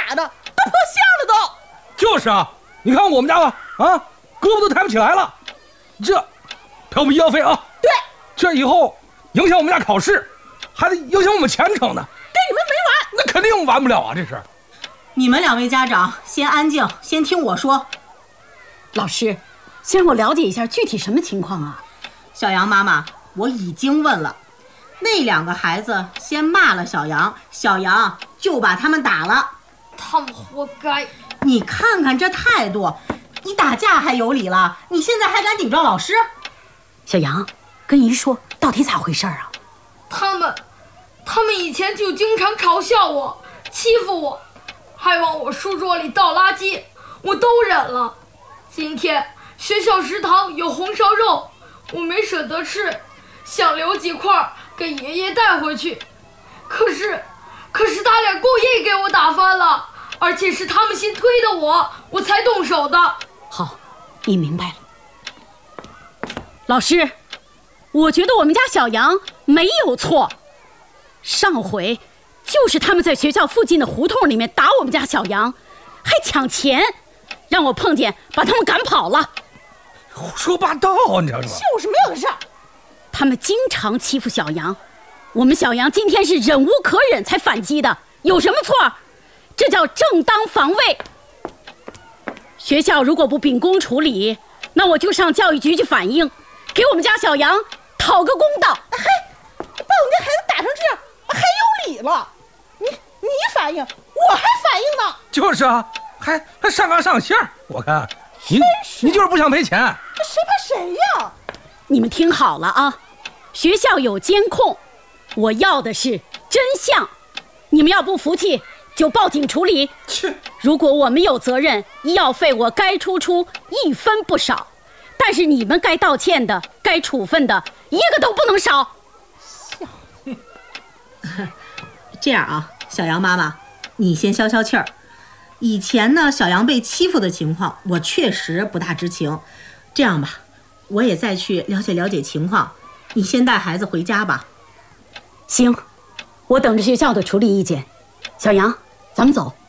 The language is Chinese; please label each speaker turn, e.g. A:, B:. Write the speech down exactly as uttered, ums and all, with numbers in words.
A: 打的都破相了都。
B: 就是啊，你看我们家吧，啊，胳膊都抬不起来了，这调补医药费啊。
A: 对，
B: 这以后影响我们家考试，还得影响我们前程呢。
A: 跟你们没完，
B: 那肯定完不了啊！这是。
C: 你们两位家长先安静，先听我说。
D: 老师，先让我了解一下具体什么情况啊？
C: 小杨妈妈，我已经问了，那两个孩子先骂了小杨，小杨就把他们打了。
E: 他们活该！
C: 你看看这态度，你打架还有理了，你现在还敢顶撞老师？
D: 小杨，跟姨说，到底咋回事啊？
E: 他们，他们以前就经常嘲笑我，欺负我，还往我书桌里倒垃圾，我都忍了。今天学校食堂有红烧肉，我没舍得吃，想留几块给爷爷带回去。可是，可是他俩故意给我打翻了，而且是他们先推的我，我才动手的。
D: 好，你明白了。老师，我觉得我们家小杨没有错。上回就是他们在学校附近的胡同里面打我们家小杨，还抢钱，让我碰见把他们赶跑了。
B: 胡说八道，你知道吗？
A: 就是没有的事儿。
D: 他们经常欺负小杨，我们小杨今天是忍无可忍才反击的，有什么错？这叫正当防卫。学校如果不秉公处理，那我就上教育局去反映，给我们家小杨讨个公道。
A: 嘿，把我们家孩子打成这样，还有理了？你你反应，我还反应呢。
B: 就是啊，还还上纲上线。我看你你就是不想赔钱。
A: 谁怕谁呀？
D: 你们听好了啊，学校有监控，我要的是真相。你们要不服气，就报警处理。如果我们有责任，医药费我该出出一分不少，但是你们该道歉的、该处分的，一个都不能少。
C: 这样啊，小杨妈妈，你先消消气儿。以前呢，小杨被欺负的情况，我确实不大知情。这样吧，我也再去了解了解情况。你先带孩子回家吧。
D: 行，我等着学校的处理意见。小杨，咱们走。